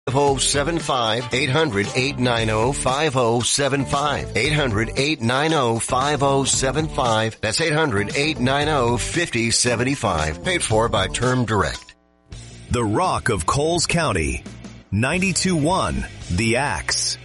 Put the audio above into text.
5075 800-890-5075 800-890-5075. That's 800-890-5075. Paid for by Term Direct. The Rock of Coles County. 92.1 The Axe.